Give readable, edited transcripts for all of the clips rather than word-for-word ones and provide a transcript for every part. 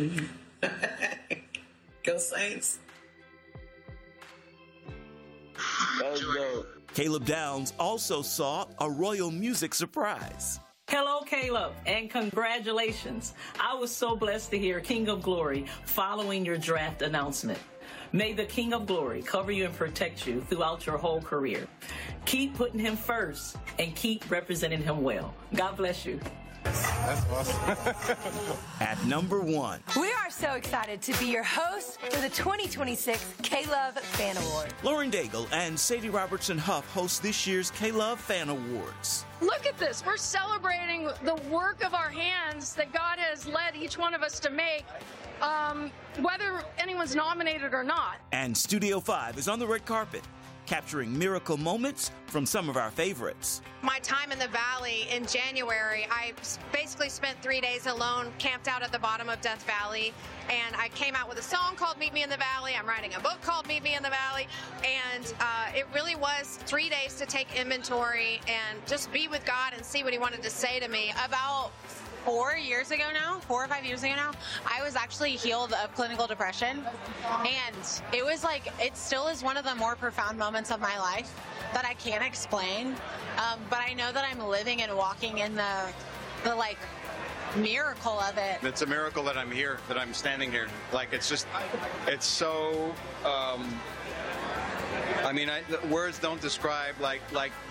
Go Saints. Let's go. Caleb Downs also saw a Royal Music surprise. Hello, Caleb, and congratulations. I was so blessed to hear King of Glory following your draft announcement. May the King of Glory cover you and protect you throughout your whole career. Keep putting him first and keep representing him well. God bless you. That's awesome. At number 1. We are so excited to be your host for the 2026 K-Love Fan Award. Lauren Daigle and Sadie Robertson Huff host this year's K-Love Fan Awards. Look at this. We're celebrating the work of our hands that God has led each one of us to make, whether anyone's nominated or not. And Studio 5 is on the red carpet, capturing miracle moments from some of our favorites. My time in the Valley in January, I basically spent 3 days alone, camped out at the bottom of Death Valley, and I came out with a song called Meet Me in the Valley. I'm writing a book called Meet Me in the Valley, and it really was 3 days to take inventory and just be with God and see what he wanted to say to me. About 4 years ago now, 4 or 5 years ago now, I was actually healed of clinical depression. And it was like, it still is one of the more profound moments of my life that I can't explain. But I know that I'm living and walking in the like miracle of it. It's a miracle that I'm here, that I'm standing here. Like, it's just, it's so, I mean, words don't describe like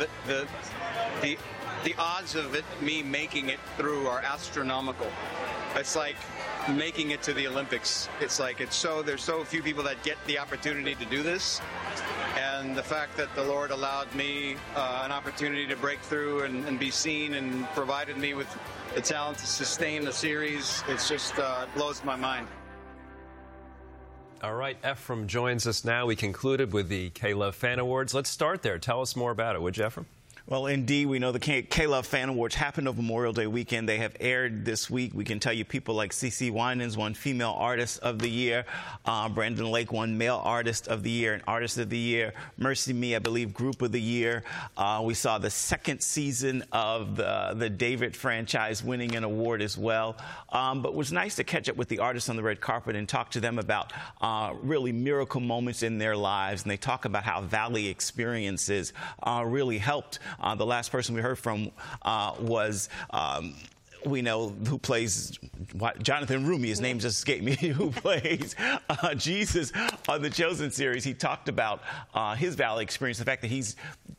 the odds of me making it through are astronomical. It's like making it to the Olympics. It's like there's so few people that get the opportunity to do this, and the fact that the Lord allowed me an opportunity to break through and be seen and provided me with the talent to sustain the series, it's just blows my mind. All right, Ephraim joins us now. We concluded with the K-Love Fan Awards. Let's start there. Tell us more about it, would you, Ephraim? Well, indeed, we know the K-Love Fan Awards happened over Memorial Day weekend. They have aired this week. We can tell you people like CeCe Winans won Female Artist of the Year. Brandon Lake won Male Artist of the Year and Artist of the Year. Mercy Me, I believe, Group of the Year. We saw the second season of the David franchise winning an award as well. But it was nice to catch up with the artists on the red carpet and talk to them about really miracle moments in their lives. And they talk about how Valley experiences really helped. The last person we heard from was, we know who plays Jonathan Rumi. His name just escaped me. Who plays Jesus on the Chosen series. He talked about his Valley experience, the fact that he's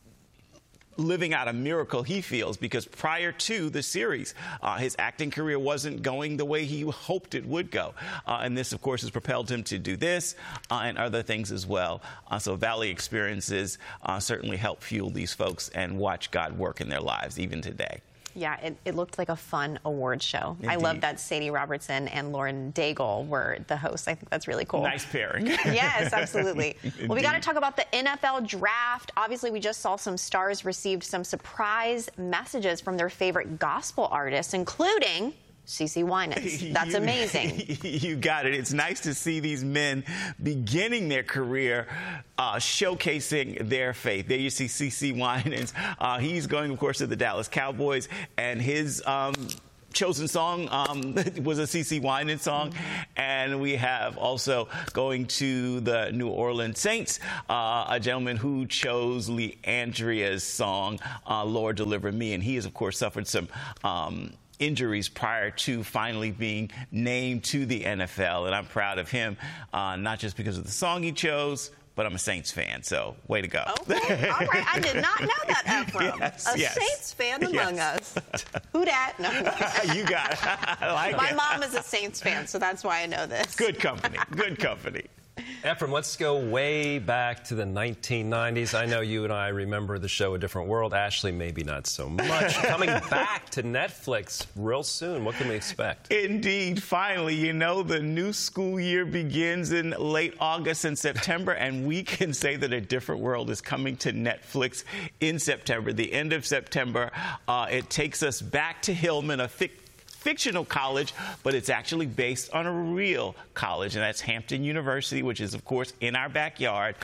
living out a miracle he feels, because prior to the series, his acting career wasn't going the way he hoped it would go. And this, of course, has propelled him to do this and other things as well. So Valley experiences certainly help fuel these folks and watch God work in their lives even today. Yeah, it looked like a fun award show. Indeed. I love that Sadie Robertson and Lauren Daigle were the hosts. I think that's really cool. Nice pairing. Yes, absolutely. Well, we got to talk about the NFL draft. Obviously, we just saw some stars received some surprise messages from their favorite gospel artists, including CeCe Winans. That's amazing. You got it. It's nice to see these men beginning their career showcasing their faith. There you see CeCe Winans. He's going, of course, to the Dallas Cowboys, and his chosen song was a CeCe Winans song. And we have also going to the New Orleans Saints, a gentleman who chose Leandria's song, Lord Deliver Me. And he has, of course, suffered some injuries prior to finally being named to the NFL. And I'm proud of him, not just because of the song he chose, but I'm a Saints fan, so way to go. Okay, all right. I did not know that, Ephraim. Yes. Saints fan among us. Who dat? No. You got it. I like My it. mom is a Saints fan, so that's why I know this. Good company. Good company. Ephraim, let's go way back to the 1990s. I know you and I remember the show A Different World. Ashley, maybe not so much. Coming back to Netflix real soon. What can we expect? Indeed. Finally, you know, the new school year begins in late August and September, and we can say that A Different World is coming to Netflix in September, the end of September. It takes us back to Hillman, a fictional college, but it's actually based on a real college, and that's Hampton University, which is, of course, in our backyard.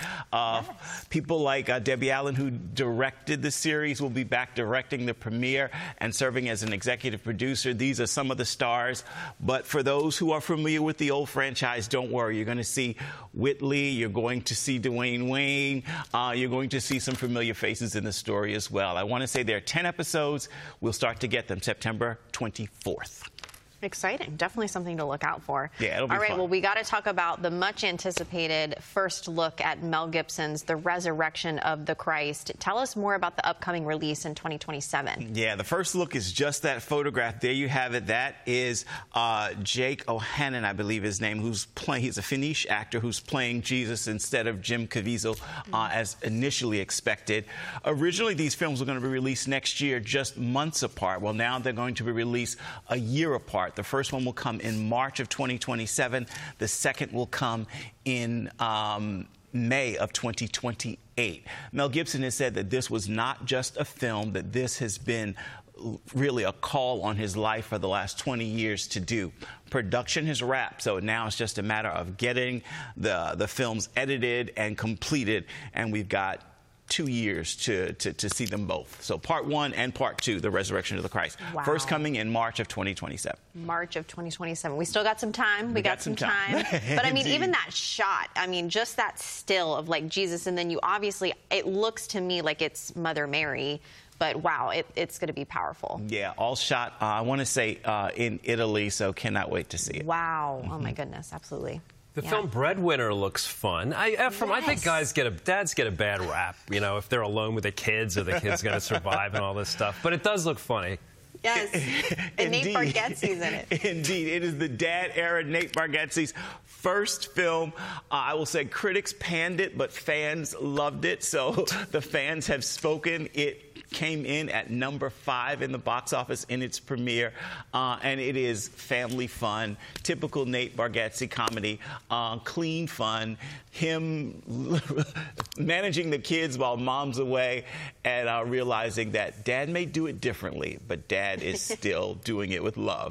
People like Debbie Allen, who directed the series, will be back directing the premiere and serving as an executive producer. These are some of the stars, but for those who are familiar with the old franchise, don't worry. You're going to see Whitley, you're going to see Dwayne Wayne, you're going to see some familiar faces in the story as well. I want to say there are 10 episodes. We'll start to get them September 24th. Exciting. Definitely something to look out for. Yeah, it'll be All right, fun. well, we got to talk about the much-anticipated first look at Mel Gibson's The Resurrection of the Christ. Tell us more about the upcoming release in 2027. Yeah, the first look is just that photograph. There you have it. That is Jake O'Hannon, I believe his name, he's a Finnish actor who's playing Jesus instead of Jim Caviezel, as initially expected. Originally, these films were going to be released next year, just months apart. Well, now they're going to be released a year apart. The first one will come in March of 2027. The second will come in May of 2028. Mel Gibson has said that this was not just a film, that this has been really a call on his life for the last 20 years to do. Production has wrapped, so now it's just a matter of getting the films edited and completed, and we've got 2 years to see them both. So part 1 and part 2, The Resurrection of the Christ. Wow. First coming in March of 2027. March of 2027. We still got some time. We got some time. But I mean, even that shot, I mean, just that still of like Jesus, and then you obviously, it looks to me like it's Mother Mary. But wow, it's going to be powerful. Yeah, all shot, I want to say, in Italy, so cannot wait to see it. Wow. Oh my goodness, absolutely. The film Breadwinner looks fun. Ephraim, I think dads get a bad rap, you know, if they're alone with the kids or the kids going to survive and all this stuff. But it does look funny. Yes, and Nate Bargatze's in it. Indeed, it is the dad era Nate Bargatze's first film. I will say critics panned it, but fans loved it. So the fans have spoken. It came in at number 5 in the box office in its premiere, and it is family fun, typical Nate Bargatze comedy, clean fun, him managing the kids while mom's away, and realizing that dad may do it differently, but dad is still doing it with love.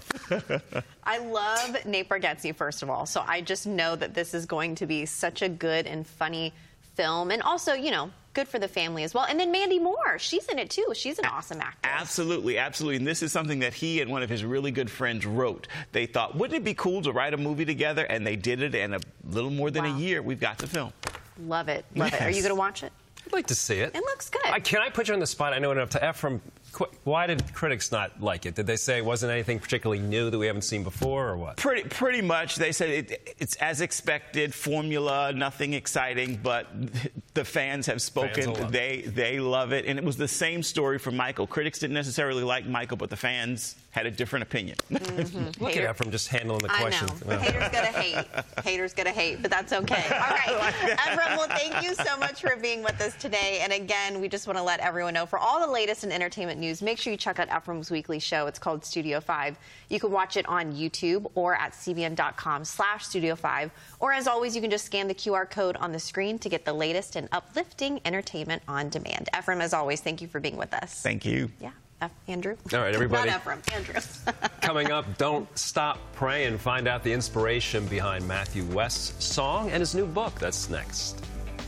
I love Nate Bargatze, first of all, so I just know that this is going to be such a good and funny film, and also, you know, good for the family as well. And then Mandy Moore, she's in it too. She's an awesome actress. Absolutely, absolutely. And this is something that he and one of his really good friends wrote. They thought, wouldn't it be cool to write a movie together? And they did it in a little more than a year. We've got the film. Love it. Love it. Are you going to watch it? I'd like to see it. It looks good. Can I put you on the spot? I know enough to Ephraim. Why did critics not like it? Did they say it wasn't anything particularly new that we haven't seen before, or what? Pretty much. They said it's as expected, formula, nothing exciting, but the fans have spoken. They love it. And it was the same story for Michael. Critics didn't necessarily like Michael, but the fans had a different opinion. Look at Ephraim just handling the question. I know. Haters gonna hate. Haters gonna hate, but that's okay. All right. Ephraim, well, thank you so much for being with us today. And again, we just want to let everyone know, for all the latest in entertainment news, make sure you check out Ephraim's weekly show. It's called Studio 5. You can watch it on YouTube or at cbn.com/Studio5. Or as always, you can just scan the QR code on the screen to get the latest in uplifting entertainment on demand. Ephraim, as always, thank you for being with us. Thank you. Yeah. Andrew? All right, everybody. Not Ephraim, Andrew. Coming up, don't stop praying. Find out the inspiration behind Matthew West's song and his new book. That's next.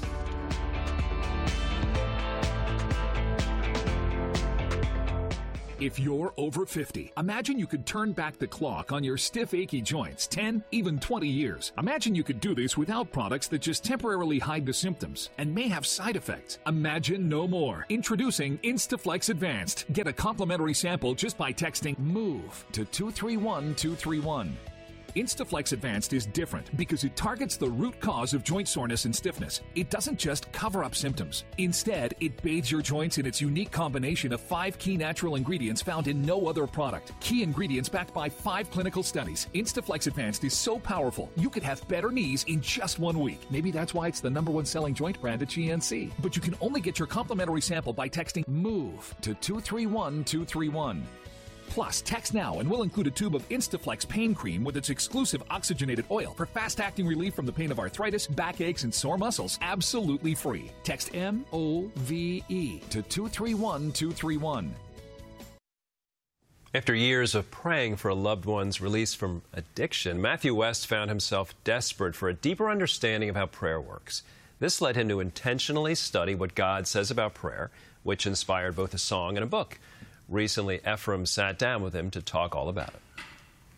If you're over 50, imagine you could turn back the clock on your stiff, achy joints 10, even 20 years. Imagine you could do this without products that just temporarily hide the symptoms and may have side effects. Imagine no more. Introducing Instaflex Advanced. Get a complimentary sample just by texting MOVE to 231231. Instaflex Advanced is different because it targets the root cause of joint soreness and stiffness. It doesn't just cover up symptoms. Instead, it bathes your joints in its unique combination of 5 key natural ingredients found in no other product. Key ingredients backed by 5 clinical studies. Instaflex Advanced is so powerful, you could have better knees in just 1 week. Maybe that's why it's the #1 selling joint brand at GNC. But you can only get your complimentary sample by texting MOVE to 231231. Plus, text now and we'll include a tube of Instaflex pain cream with its exclusive oxygenated oil for fast-acting relief from the pain of arthritis, backaches, and sore muscles. Absolutely free. Text MOVE to 231231. After years of praying for a loved one's release from addiction, Matthew West found himself desperate for a deeper understanding of how prayer works. This led him to intentionally study what God says about prayer, which inspired both a song and a book. Recently, Ephraim sat down with him to talk all about it.